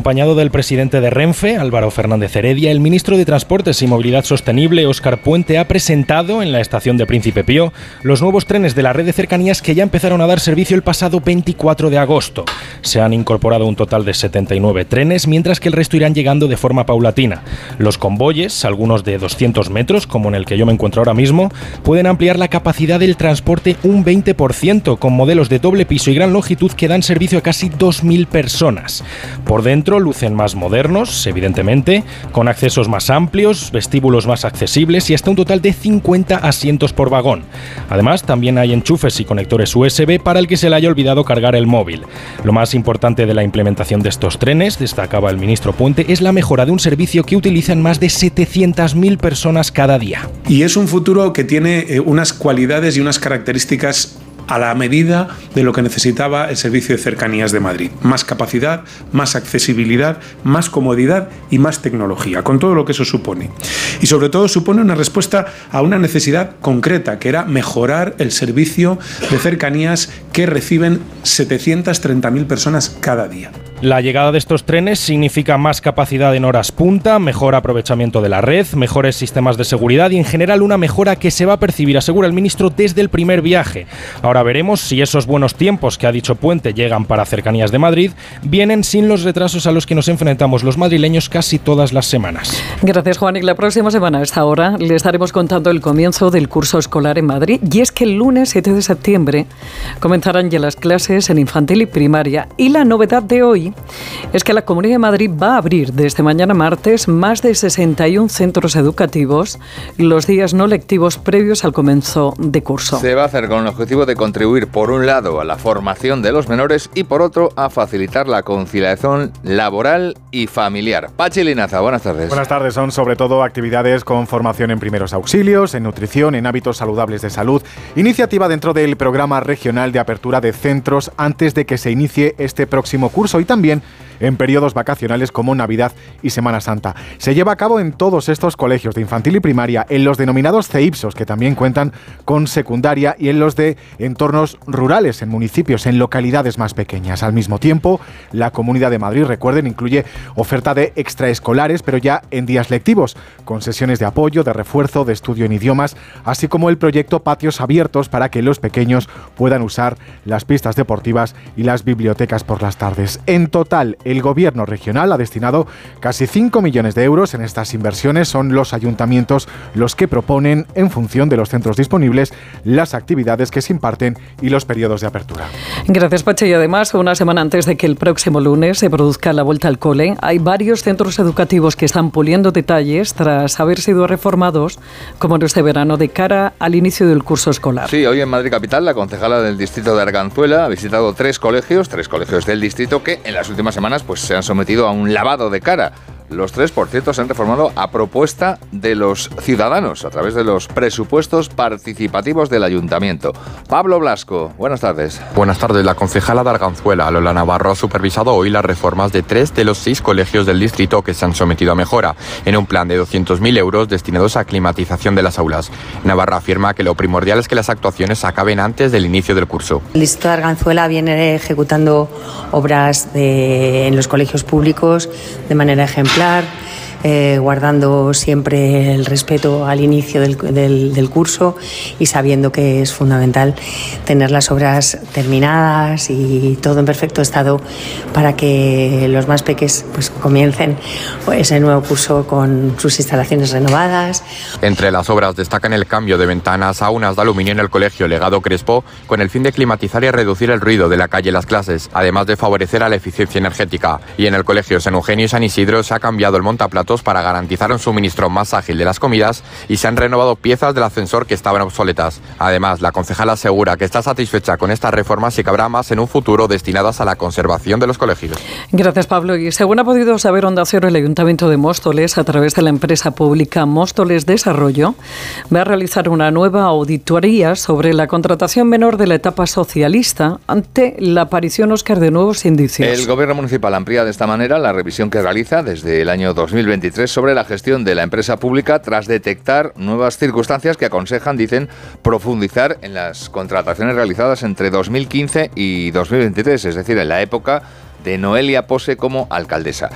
acompañado del presidente de Renfe, Álvaro Fernández Heredia, el ministro de Transportes y Movilidad Sostenible, Óscar Puente, ha presentado en la estación de Príncipe Pío los nuevos trenes de la red de cercanías que ya empezaron a dar servicio el pasado 24 de agosto. Se han incorporado un total de 79 trenes, mientras que el resto irán llegando de forma paulatina. Los convoyes, algunos de 200 metros, como en el que yo me encuentro ahora mismo, pueden ampliar la capacidad del transporte un 20%, con modelos de doble piso y gran longitud que dan servicio a casi 2.000 personas. Por dentro lucen más modernos, evidentemente, con accesos más amplios, vestíbulos más accesibles y hasta un total de 50 asientos por vagón. Además, también hay enchufes y conectores USB para el que se le haya olvidado cargar el móvil. Lo más importante de la implementación de estos trenes, destacaba el ministro Puente, es la mejora de un servicio que utilizan más de 700.000 personas cada día. Y es un futuro que tiene unas cualidades y unas características a la medida de lo que necesitaba el Servicio de Cercanías de Madrid. Más capacidad, más accesibilidad, más comodidad y más tecnología, con todo lo que eso supone. Y sobre todo supone una respuesta a una necesidad concreta, que era mejorar el servicio de cercanías que reciben 730.000 personas cada día. La llegada de estos trenes significa más capacidad en horas punta, mejor aprovechamiento de la red, mejores sistemas de seguridad y en general una mejora que se va a percibir, asegura el ministro, desde el primer viaje. Ahora veremos si esos buenos tiempos que ha dicho Puente llegan para Cercanías de Madrid, vienen sin los retrasos a los que nos enfrentamos los madrileños casi todas las semanas. Gracias, Juan. Y la próxima semana a esta hora le estaremos contando el comienzo del curso escolar en Madrid. Y es que el lunes 7 de septiembre comenzarán ya las clases en infantil y primaria. Y la novedad de hoy es que la Comunidad de Madrid va a abrir desde mañana martes más de 61 centros educativos los días no lectivos previos al comienzo de curso. Se va a hacer con el objetivo de contribuir, por un lado, a la formación de los menores y, por otro, a facilitar la conciliación laboral y familiar. Pachi Linaza, buenas tardes. Buenas tardes. Son sobre todo actividades con formación en primeros auxilios, en nutrición, en hábitos saludables de salud. Iniciativa dentro del programa regional de apertura de centros antes de que se inicie este próximo curso y también en periodos vacacionales como Navidad y Semana Santa. Se lleva a cabo en todos estos colegios de infantil y primaria, en los denominados CEIPSOS, que también cuentan con secundaria, y en los de entornos rurales, en municipios, en localidades más pequeñas. Al mismo tiempo, la Comunidad de Madrid, recuerden, incluye oferta de extraescolares, pero ya en días lectivos, con sesiones de apoyo, de refuerzo, de estudio en idiomas, así como el proyecto Patios Abiertos para que los pequeños puedan usar las pistas deportivas y las bibliotecas por las tardes. En total, el Gobierno regional ha destinado casi 5 millones de euros en estas inversiones. Son los ayuntamientos los que proponen, en función de los centros disponibles, las actividades que se imparten y los periodos de apertura. Gracias, Pache. Y además, una semana antes de que el próximo lunes se produzca la vuelta al cole, hay varios centros educativos que están puliendo detalles tras haber sido reformados, como en este verano, de cara al inicio del curso escolar. Sí, hoy en Madrid Capital, la concejala del distrito de Arganzuela ha visitado tres colegios del distrito que en las últimas semanas pues se han sometido a un lavado de cara. Los tres, por cierto, se han reformado a propuesta de los ciudadanos a través de los presupuestos participativos del ayuntamiento. Pablo Blasco, buenas tardes. Buenas tardes. La concejala de Arganzuela, Lola Navarro, ha supervisado hoy las reformas de 3 de los 6 colegios del distrito que se han sometido a mejora, en un plan de 200.000 euros destinados a climatización de las aulas. Navarro afirma que lo primordial es que las actuaciones acaben antes del inicio del curso. El distrito de Arganzuela viene ejecutando obras en los colegios públicos de manera ejemplar, guardando siempre el respeto al inicio del curso y sabiendo que es fundamental tener las obras terminadas y todo en perfecto estado para que los más peques pues comiencen ese nuevo curso con sus instalaciones renovadas. Entre las obras destacan el cambio de ventanas a unas de aluminio en el colegio Legado Crespo, con el fin de climatizar y reducir el ruido de la calle y las clases, además de favorecer a la eficiencia energética. Y en el colegio San Eugenio y San Isidro se ha cambiado el montaplatos para garantizar un suministro más ágil de las comidas y se han renovado piezas del ascensor que estaban obsoletas. Además, la concejala asegura que está satisfecha con estas reformas y que habrá más en un futuro destinadas a la conservación de los colegios. Gracias, Pablo. Y según ha podido saber Onda Cero, el Ayuntamiento de Móstoles, a través de la empresa pública Móstoles Desarrollo, va a realizar una nueva auditoría sobre la contratación menor de la etapa socialista ante la aparición, Óscar, de nuevos indicios. El Gobierno municipal amplía de esta manera la revisión que realiza desde el año 2023 sobre la gestión de la empresa pública tras detectar nuevas circunstancias que aconsejan, dicen, profundizar en las contrataciones realizadas entre 2015 y 2023, es decir, en la época de Noelia Pose como alcaldesa.